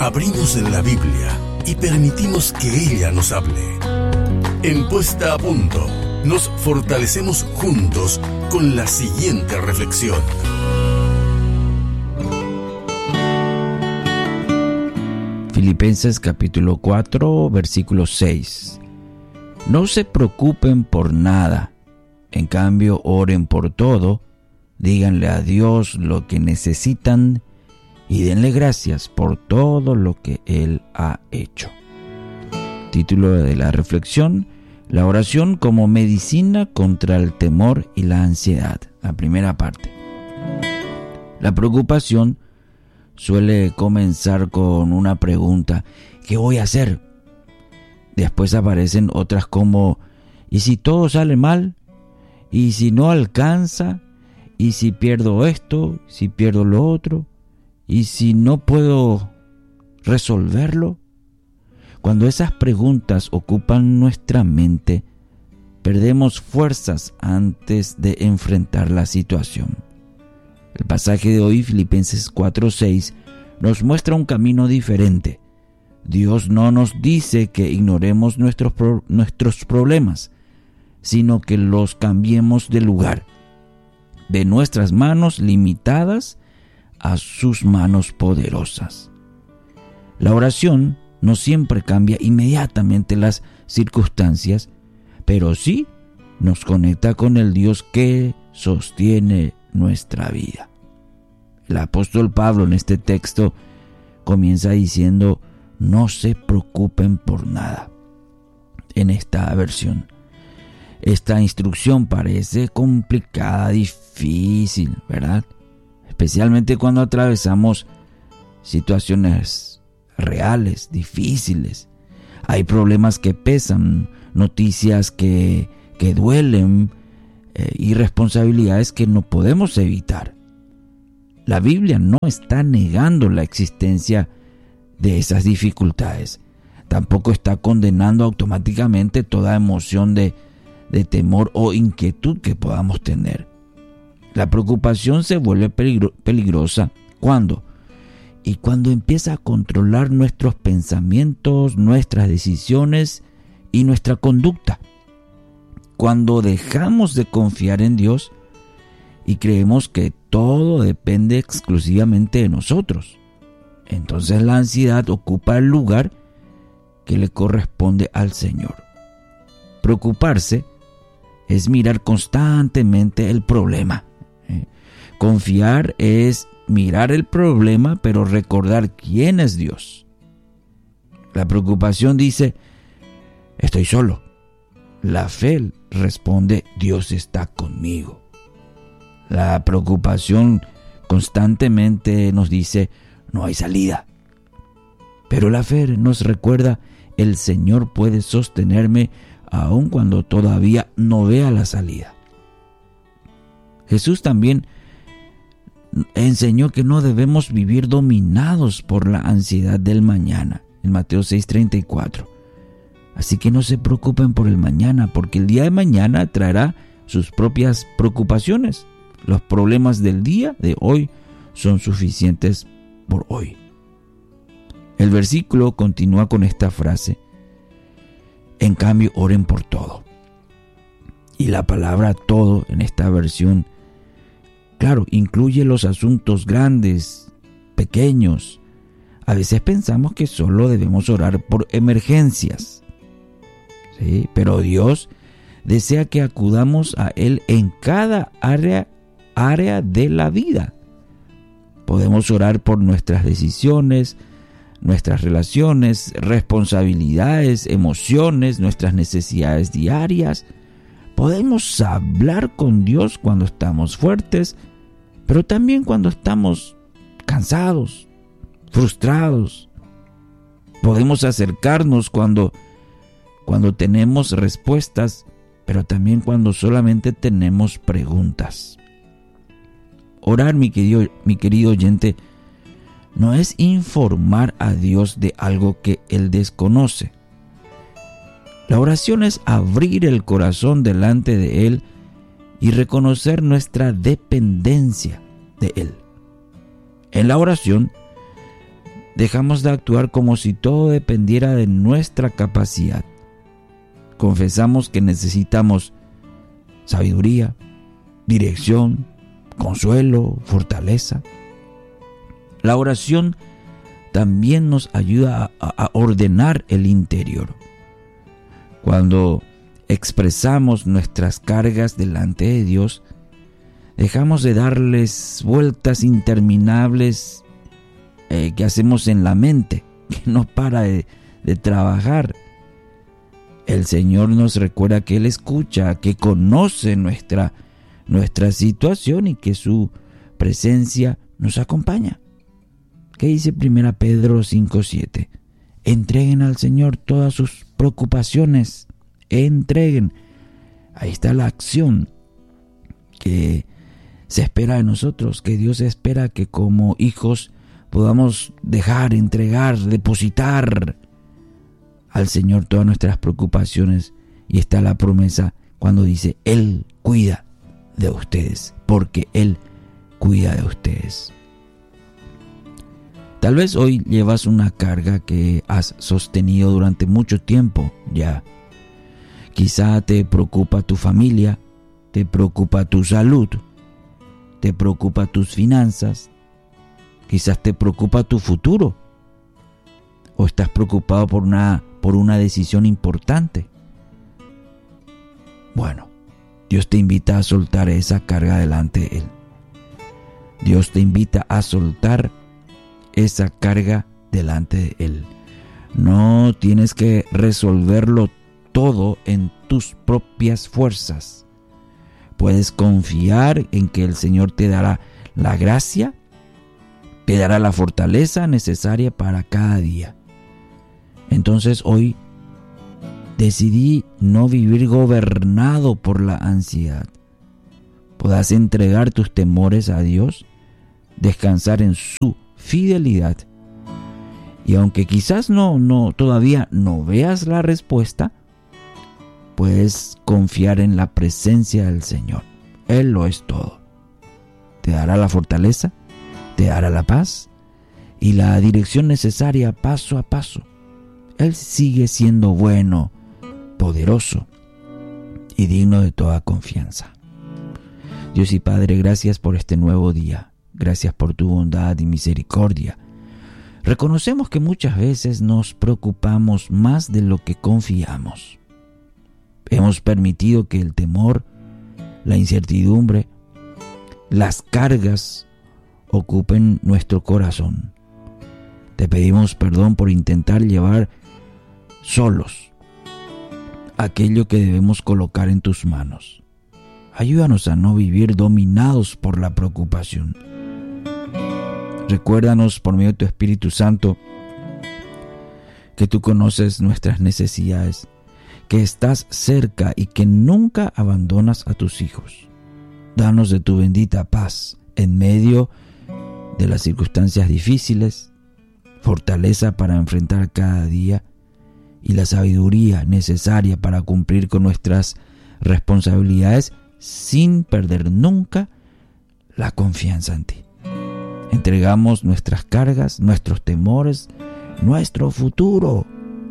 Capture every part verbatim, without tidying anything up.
Abrimos la Biblia y permitimos que ella nos hable. En Puesta a Punto, nos fortalecemos juntos con la siguiente reflexión. Filipenses capítulo cuatro, versículo seis. No se preocupen por nada, en cambio oren por todo, díganle a Dios lo que necesitan y denle gracias por todo lo que Él ha hecho. Título de la reflexión: la oración como medicina contra el temor y la ansiedad. La primera parte. La preocupación suele comenzar con una pregunta: ¿qué voy a hacer? Después aparecen otras como: ¿y si todo sale mal? ¿Y si no alcanza? ¿Y si pierdo esto? ¿Si pierdo lo otro? ¿Y si no puedo resolverlo? Cuando esas preguntas ocupan nuestra mente, perdemos fuerzas antes de enfrentar la situación. El pasaje de hoy, Filipenses cuatro seis, nos muestra un camino diferente. Dios no nos dice que ignoremos nuestros, pro- nuestros problemas, sino que los cambiemos de lugar, de nuestras manos limitadas a sus manos poderosas. La oración no siempre cambia inmediatamente las circunstancias, pero sí nos conecta con el Dios que sostiene nuestra vida. El apóstol Pablo en este texto comienza diciendo: no se preocupen por nada. En esta versión, esta instrucción parece complicada, difícil, ¿verdad? Especialmente cuando atravesamos situaciones reales, difíciles. Hay problemas que pesan, noticias que, que duelen eh, y responsabilidades que no podemos evitar. La Biblia no está negando la existencia de esas dificultades. Tampoco está condenando automáticamente toda emoción de, de temor o inquietud que podamos tener. La preocupación se vuelve peligro, peligrosa ¿cuándo? Y cuando empieza a controlar nuestros pensamientos, nuestras decisiones y nuestra conducta. Cuando dejamos de confiar en Dios y creemos que todo depende exclusivamente de nosotros, entonces la ansiedad ocupa el lugar que le corresponde al Señor. Preocuparse es mirar constantemente el problema. ¿eh? Confiar es mirar el problema, pero recordar quién es Dios. La preocupación dice: estoy solo. La fe responde: Dios está conmigo. La preocupación constantemente nos dice: no hay salida. Pero la fe nos recuerda: el Señor puede sostenerme aun cuando todavía no vea la salida. Jesús también enseñó que no debemos vivir dominados por la ansiedad del mañana, en Mateo seis treinta y cuatro. Así que no se preocupen por el mañana, porque el día de mañana traerá sus propias preocupaciones. Los problemas del día de hoy son suficientes por hoy. El versículo continúa con esta frase: en cambio, oren por todo. Y la palabra todo en esta versión, claro, incluye los asuntos grandes, pequeños. A veces pensamos que solo debemos orar por emergencias. ¿Sí? Pero Dios desea que acudamos a Él en cada área, área de la vida. Podemos orar por nuestras decisiones, nuestras relaciones, responsabilidades, emociones, nuestras necesidades diarias. Podemos hablar con Dios cuando estamos fuertes, pero también cuando estamos cansados, frustrados. Podemos acercarnos cuando, cuando tenemos respuestas, pero también cuando solamente tenemos preguntas. Orar, mi querido, mi querido oyente, no es informar a Dios de algo que Él desconoce. La oración es abrir el corazón delante de Él y reconocer nuestra dependencia de Él. En la oración dejamos de actuar como si todo dependiera de nuestra capacidad. Confesamos que necesitamos sabiduría, dirección, consuelo, fortaleza. La oración también nos ayuda a, a ordenar el interior. Cuando expresamos nuestras cargas delante de Dios, dejamos de darles vueltas interminables eh, que hacemos en la mente, que no para de, de trabajar. El Señor nos recuerda que Él escucha, que conoce nuestra, nuestra situación y que su presencia nos acompaña. ¿Qué dice primera Pedro cinco siete? Entreguen al Señor todas sus preocupaciones. Entreguen. Ahí está la acción que se espera de nosotros, que Dios espera que como hijos podamos dejar, entregar, depositar al Señor todas nuestras preocupaciones. Y está la promesa cuando dice, Él cuida de ustedes, porque Él cuida de ustedes. Tal vez hoy llevas una carga que has sostenido durante mucho tiempo ya. Quizá te preocupa tu familia, te preocupa tu salud, te preocupa tus finanzas, quizás te preocupa tu futuro, o estás preocupado por una, por una decisión importante. Bueno, Dios te invita a soltar esa carga delante de Él. Dios te invita a soltar esa carga delante de Él. No tienes que resolverlo todo en tus propias fuerzas. Puedes confiar en que el Señor te dará la gracia, te dará la fortaleza necesaria para cada día. Entonces hoy decidí no vivir gobernado por la ansiedad. Podrás entregar tus temores a Dios, descansar en su fidelidad. Y aunque quizás no, no, todavía no veas la respuesta, puedes confiar en la presencia del Señor. Él lo es todo. Te dará la fortaleza, te dará la paz y la dirección necesaria paso a paso. Él sigue siendo bueno, poderoso y digno de toda confianza. Dios y Padre, gracias por este nuevo día. Gracias por tu bondad y misericordia. Reconocemos que muchas veces nos preocupamos más de lo que confiamos. Hemos permitido que el temor, la incertidumbre, las cargas ocupen nuestro corazón. Te pedimos perdón por intentar llevar solos aquello que debemos colocar en tus manos. Ayúdanos a no vivir dominados por la preocupación. Recuérdanos por medio de tu Espíritu Santo que tú conoces nuestras necesidades, que estás cerca y que nunca abandonas a tus hijos. Danos de tu bendita paz en medio de las circunstancias difíciles, fortaleza para enfrentar cada día y la sabiduría necesaria para cumplir con nuestras responsabilidades sin perder nunca la confianza en ti. Entregamos nuestras cargas, nuestros temores, nuestro futuro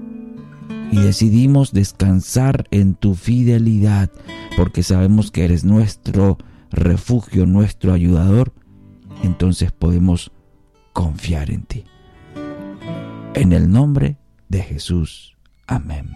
y decidimos descansar en tu fidelidad porque sabemos que eres nuestro refugio, nuestro ayudador. Entonces podemos confiar en ti. En el nombre de Jesús. Amén.